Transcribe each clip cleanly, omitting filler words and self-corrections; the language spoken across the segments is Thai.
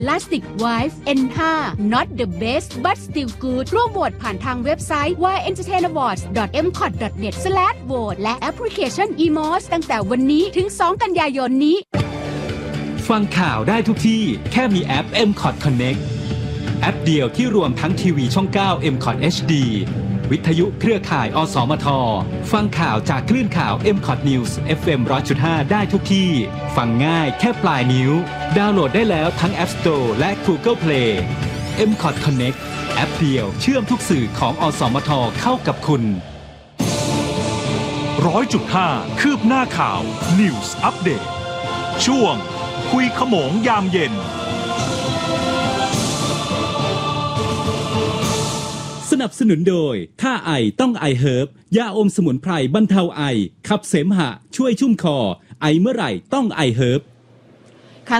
Plastic Wife N5 Not the best but still good ร่วมโหวตผ่านทางเว็บไซต์ www.entertainawards.mcot.net/vote และแอปพลิเคชัน eMOS ตั้งแต่วันนี้ถึง 2 กันยายนนี้ฟังข่าวได้ทุกที่แค่มีแอป MCOT Connect แอปเดียวที่รวมทั้งทีวีช่อง 9 MCOT HD วิทยุเครือข่ายอสมทฟังข่าวจากคลื่นข่าว MCOT News FM 100.5 ได้ทุกที่ฟังง่ายแค่ปลายนิ้วดาวน์โหลดได้แล้วทั้ง App Store และ Google Play MCOT Connect แอปเดียวเชื่อมทุกสื่อของอสมทเข้ากับคุณ 100.5 คืบหน้าข่าว News Update ช่วงคุยขโมงยามเย็นสนับสนุนโดยถ้าไอต้องไอเฮิร์บยาอมสมุนไพรบรรเทาไอขับเสมหะช่วยชุ่มคอไอเมื่อไหร่ต้องไอเฮิร์บค่ะ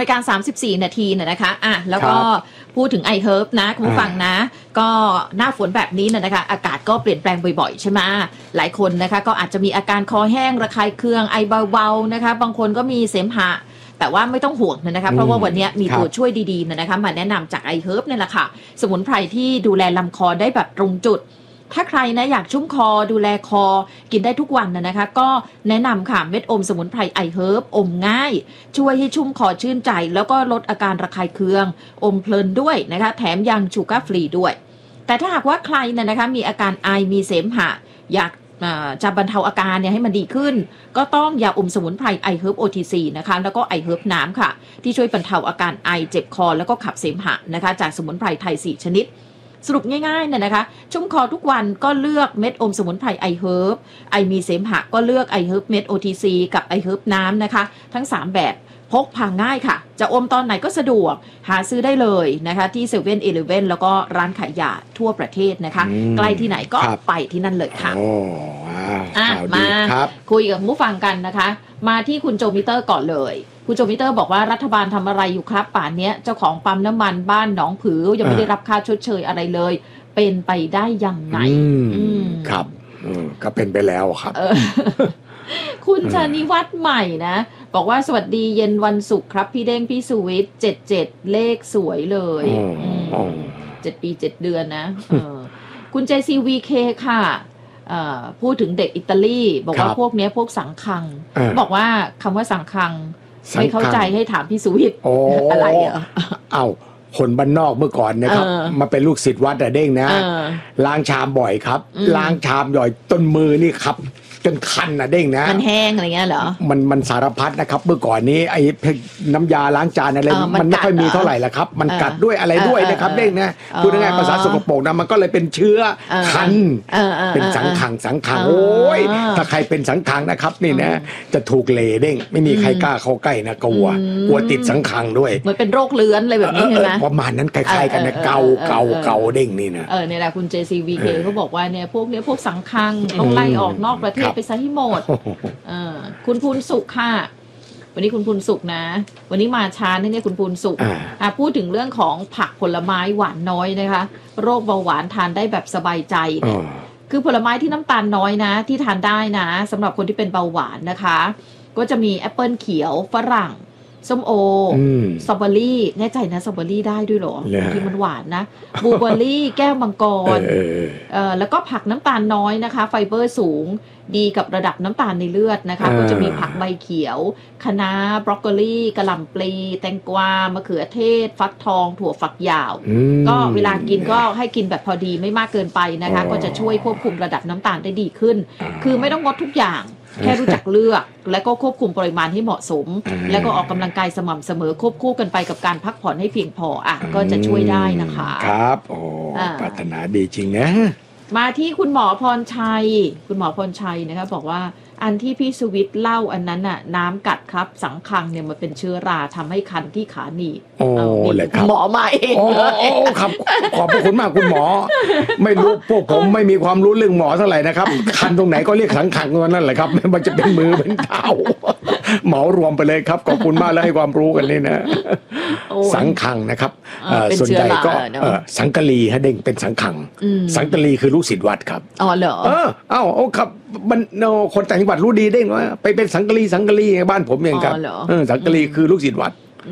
17:34 นาทีนะคะแล้วก็พูดถึงไอเฮิร์บนะคุณผู้ฟังนะก็หน้าฝนแบบนี้นะคะอากาศก็เปลี่ยนแปลงบ่อยๆใช่ไหมหลายคนนะคะก็อาจจะมีอาการคอแห้งระคายเคืองไอเบาๆนะคะบางคนก็มีเสมหะแต่ว่าไม่ต้องห่วงนะคะเพราะว่าวันนี้มีตัวช่วยดีๆนะคะมาแนะนำจากไอเฮิร์บนี่แหละค่ะสมุนไพรที่ดูแลลำคอได้แบบตรงจุดถ้าใครนะอยากชุ่มคอดูแลคอกินได้ทุกวันนะคะก็แนะนำค่ะเม็ดอมสมุนไพรไอเฮิร์บอมง่ายช่วยให้ชุ่มคอชื่นใจแล้วก็ลดอาการระคายเคืองอมเพลินด้วยนะคะแถมยังชูการ์ฟรีด้วยแต่ถ้าหากว่าใครนะคะมีอาการไอมีเสมหะอยากจะบรรเทาอาการเนี่ยให้มันดีขึ้นก็ต้องยาอมสมุนไพรไอเฮิร์บ OTC นะคะแล้วก็ไอเฮิร์บน้ำค่ะที่ช่วยบรรเทาอาการไอเจ็บคอแล้วก็ขับเสมหะนะคะจากสมุนไพรไทย4ชนิดสรุปง่ายๆนะคะชุ่มคอทุกวันก็เลือกเม็ดอมสมุนไพรไอเฮิร์บไอมีเสมหะก็เลือกไอเฮิร์บเม็ด OTC กับไอเฮิร์บน้ำนะคะทั้ง3แบบพกพาง่ายค่ะจะอมตอนไหนก็สะดวกหาซื้อได้เลยนะคะที่เซเว่นอีเลฟเว่นแล้วก็ร้านขายยาทั่วประเทศนะคะใกล้ที่ไหนก็ไปที่นั่นเลยค่ะมาคุยกับผู้ฟังกันนะคะมาที่คุณโจมิเตอร์ก่อนเลยคุณโจมิเตอร์บอกว่ารัฐบาลทำอะไรอยู่ครับป่านนี้เจ้าของปั๊มน้ำมันบ้านหนองผือยังไม่ได้รับค่าชดเชยอะไรเลยเป็นไปได้ยังไงครับก็เป็นไปแล้วครับคุณชนิวัฒน์ใหม่นะบอกว่าสวัสดีเย็นวันศุกร์ครับพี่เด้งพี่สุวิทย์77เลขสวยเลย7 ปี 7 เดือนนะคุณ JCVK ค่ะพูดถึงเด็กอิตาลีบอกว่าพวกนี้พวกสังคังบอกว่าคำว่าสังคังไม่เข้าใจให้ถามพี่สุวิทย์อะไรคนบ้านนอกเมื่อก่อนนะครับมาเป็นลูกศิษย์วัดเด้งนะล้างชามบ่อยครับล้างชามบ่อยต้นมือนี่ครับจนคันเด้งนะมันแห้งอะไรเงี้ยเหรอมันสารพัดนะครับเมื่อก่อนนี้ไอ้น้ำยาล้างจานอะไรมันไม่ค่อยมีเท่าไหร่ละครับมันกัดด้วยอะไรด้วยนะครับเด้งนะพูดง่ายๆภาษาสกปรกนะมันก็เลยเป็นเชื้อคันเป็นสังขังโอ้ยถ้าใครเป็นสังขังนะครับนี่นะจะถูกเหลเด้งไม่มีใครกล้าเข้าใกล้นะกลัวติดสังขังด้วยมันเป็นโรคเลื้อนอะไรแบบนี้ใช่ไหมประมาณนั้นคล้ายๆกันนะเกาเด้งนี่นะนี่แหละคุณ JCVK เขาบอกว่าเนี่ยพวกนี้พวกสังขังต้องไล่ออกนอกประเทศไปซะให้หมดคุณพูนสุขค่ะวันนี้คุณพูนสุขนะวันนี้มาช้าเนี่ยคุณพูนสุขพูดถึงเรื่องของผักผลไม้หวานน้อยนะคะโรคเบาหวานทานได้แบบสบายใจเนี่ยคือผลไม้ที่น้ำตาลน้อยนะที่ทานได้นะสำหรับคนที่เป็นเบาหวานนะคะก็จะมีแอปเปิลเขียวฝรั่งส้มโอสตรอเบอรี่แน่ใจนะสตรอเบอรี่ได้ด้วยเหรอที่มันหวานนะบลูเบอร์รี่แก้วมังกรแล้วก็ผักน้ำตาลน้อยนะคะไฟเบอร์สูงดีกับระดับน้ำตาลในเลือดนะคะก็จะมีผักใบเขียวคะน้าบรอกโคลีกะหล่ำปลีแตงกวามะเขือเทศฟักทองถั่วฝักยาวก็เวลากินก็ให้กินแบบพอดีไม่มากเกินไปนะคะก็จะช่วยควบคุมระดับน้ำตาลได้ดีขึ้นคือไม่ต้องงดทุกอย่างแค่รู้จักเลือกและก็ควบคุมปริมาณให้เหมาะสมแล้วก็ออกกำลังกายสม่ำเสมอควบคู่กันไปกับการพักผ่อนให้เพียงพอก็จะช่วยได้นะคะครับปรารถนาดีจริงนะมาที่คุณหมอพรชัยนะคะบอกว่าอันที่พี่สุวิทย์เล่าอันนั้นน่ะน้ำกัดครับสังคังเนี่ยมันเป็นเชื้อราทำให้คันที่ขาหนีบเลยครับหมอมาเองครับขอบคุณมากคุณหมอไม่รู้พวกผมไม่มีความรู้เรื่องหมอเท่าไหร่นะครับคันตรงไหนก็เรียกสังคังนั่นแหละครับมันจะเป็นมือเป็นเท้าหมอรวมไปเลยครับขอบคุณมากแล้วให้ความรู้กันนี่นะสังคังนะครับส่วนใหญ่ก็สังกะลีฮะเด้งเป็นสังคังสังกะลีคือลูกศิษย์วัดครับเหรอครับมันคนต่างจังหวัดรู้ดีเด้งว่าไปเป็นสังกะลีบ้านผมเองครับสังกะลีคือลูกศิษย์วัด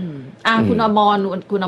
คุณอมรคุณ